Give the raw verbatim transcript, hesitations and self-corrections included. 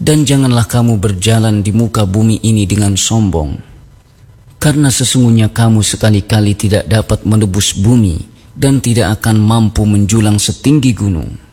Dan janganlah kamu berjalan di muka bumi ini dengan sombong, karena sesungguhnya kamu sekali-kali tidak dapat menebus bumi dan tidak akan mampu menjulang setinggi gunung.